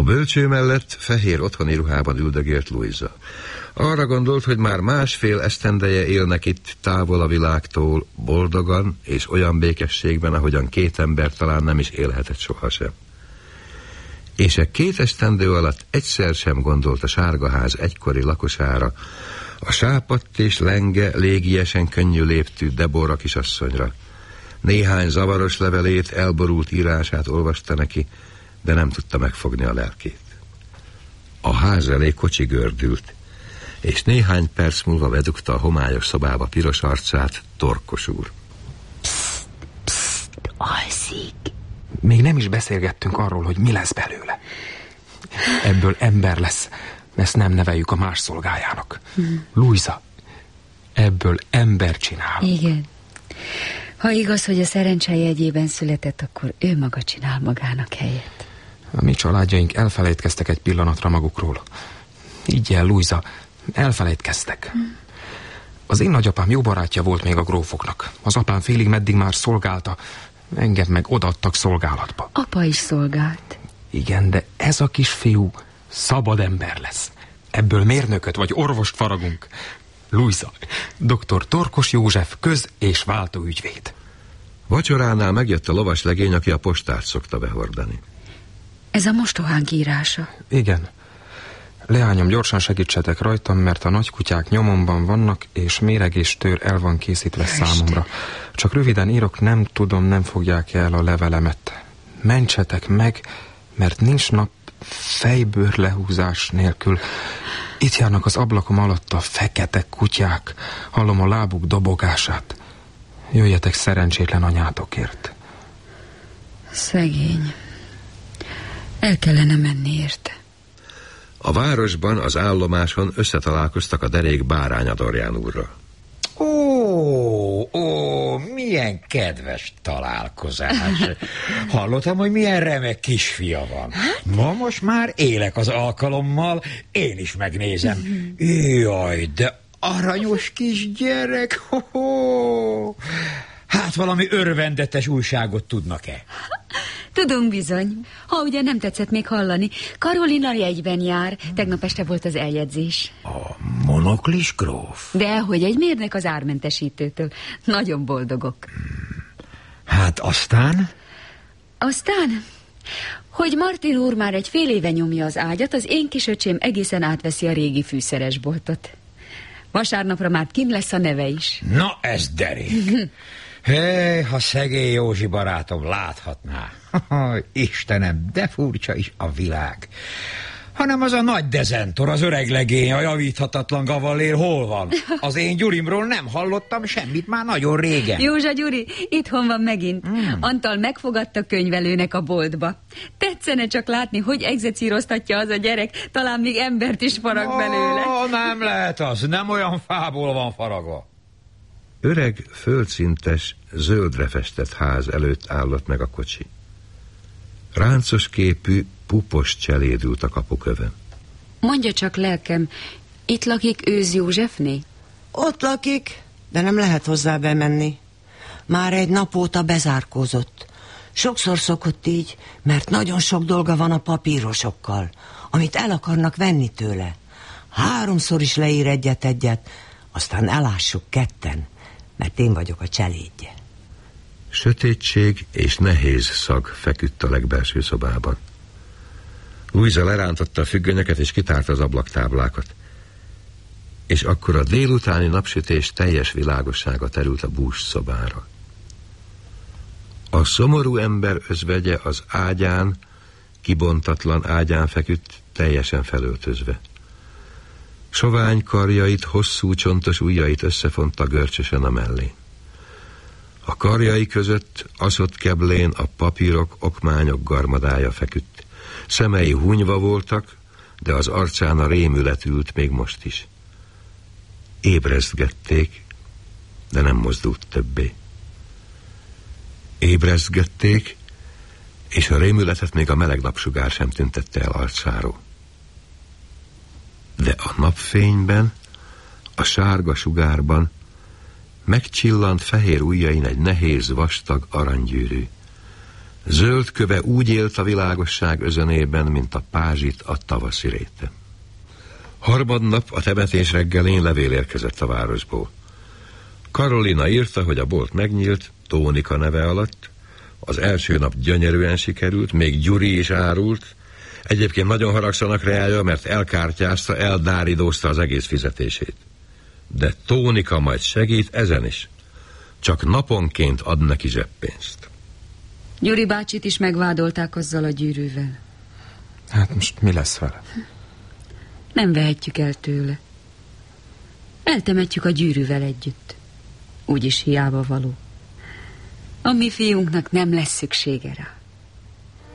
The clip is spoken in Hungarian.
bölcső mellett fehér otthoni ruhában üldögélt Luisa. Arra gondolt, hogy már másfél esztendeje élnek itt távol a világtól, boldogan és olyan békességben, ahogyan két ember talán nem is élhetett sohasem. És 2 esztendő alatt egyszer sem gondolt a Sárgaház egykori lakosára, a sápadt és lenge, légiesen könnyű léptű Deborah kisasszonyra. Néhány zavaros levelét, elborult írását olvasta neki, de nem tudta megfogni a lelkét. A ház elé kocsi gördült, és néhány perc múlva bedugta a homályos szobába piros arcát Torkos úr. Psst, psst, alszik. Még nem is beszélgettünk arról, hogy mi lesz belőle. Ebből ember lesz, ezt nem neveljük a más szolgájának. Luisa, ebből ember csinál. Igen. Ha igaz, hogy a szerencse jegyében született, akkor ő maga csinál magának helyet. A mi családjaink elfelejtkeztek egy pillanatra magukról. Így el, Luisa, elfelejtkeztek. Az én nagyapám jó barátja volt még a grófoknak. Az apám félig meddig már szolgálta, engem meg odaadtak szolgálatba. Apa is szolgált. Igen, de ez a kisfiú szabad ember lesz. Ebből mérnököt vagy orvost faragunk. Luisa, dr. Torkos József köz- és váltóügyvéd. Vacsoránál megjött a lovas legény, aki a postát szokta behordani. Ez a mostohánk írása. Igen. Leányom, gyorsan segítsetek rajtam, mert a nagykutyák nyomomban vannak, és méreg és tőr el van készítve számomra. Csak röviden írok, nem tudom, nem fogják el a levelemet. Mentsetek meg, mert nincs nap fejbőr lehúzás nélkül. Itt járnak az ablakom alatt a fekete kutyák. Hallom a lábuk dobogását. Jöjjetek szerencsétlen anyátokért. Szegény. El kellene menni érte. A városban, az állomáson összetalálkoztak a derék Bárány Adorján úrral. Ó, milyen kedves találkozás. Hallottam, hogy milyen remek kisfia van. Ma most már élek az alkalommal, én is megnézem. Jaj, de aranyos kisgyerek. Hát valami örvendetes újságot tudnak-e? Tudunk bizony. Ha ugye nem tetszett még hallani, Karolina jegyben jár. Tegnap este volt az eljegyzés. A monoklis gróf? Dehogy egy mérnök az ármentesítőtől. Nagyon boldogok. Hát aztán? Aztán, hogy Martin úr már egy fél éve nyomja az ágyat, az én kisöcsém egészen átveszi a régi fűszeresboltot. Vasárnapra már kint lesz a neve is. Na ez derék. Hé, ha szegény Józsi barátom láthatná. Istenem, de furcsa is a világ. Hanem az a nagy dezentor, az öreg legény, a javíthatatlan gavallér hol van? Az én Gyurimról nem hallottam semmit már nagyon régen. Józsa Gyuri, itthon van megint. Antal megfogadta könyvelőnek a boltba. Tetszene csak látni, hogy egzecíroztatja az a gyerek, talán még embert is farag belőle. Nem lehet az, nem olyan fából van faragva. Öreg, földszintes, zöldre festett ház előtt állott meg a kocsi. Ráncos képű, pupos cseléd ült a kapukövön. Mondja csak, lelkem, itt lakik Őz Józsefné? Ott lakik, de nem lehet hozzá bemenni. Már egy nap óta bezárkózott. Sokszor szokott így, mert nagyon sok dolga van a papírosokkal, amit el akarnak venni tőle. 3-szor is leír egyet, aztán elássuk ketten, mert én vagyok a cselédje. Sötétség és nehéz szag feküdt a legbelső szobában. Luisa lerántotta a függönyöket és kitárta az ablaktáblákat. És akkor a délutáni napsütés teljes világossága terült a bús szobára. A szomorú ember özvegye az ágyán, kibontatlan ágyán feküdt, teljesen felöltözve. Sovány karjait, hosszú csontos ujjait összefonta görcsösen a mellén. A karjai között aszott keblén a papírok, okmányok garmadája feküdt. Szemei hunyva voltak, de az arcán a rémület ült még most is. Ébrezgették, de nem mozdult többé. Ébrezgették, és a rémületet még a meleg napsugár sem tüntette el arcáról. De a napfényben, a sárga sugárban megcsillant fehér ujjain egy nehéz, vastag aranygyűrű. Zöld köve úgy élt a világosság özönében, mint a pázsit a tavaszi réten. Harmadnap a temetés reggelén levél érkezett a városból. Karolina írta, hogy a bolt megnyílt, Tónika neve alatt. Az első nap gyönyörűen sikerült, még Gyuri is árult. Egyébként nagyon haragszanak reája, mert elkártyázta, eldáridózta az egész fizetését. De Tónika majd segít ezen is. Csak naponként ad neki zseppénzt. Gyuri bácsit is megvádolták azzal a gyűrűvel. Hát most mi lesz vele? Nem vehetjük el tőle. Eltemetjük a gyűrűvel együtt. Úgyis hiába való. A mi fiunknak nem lesz szüksége rá.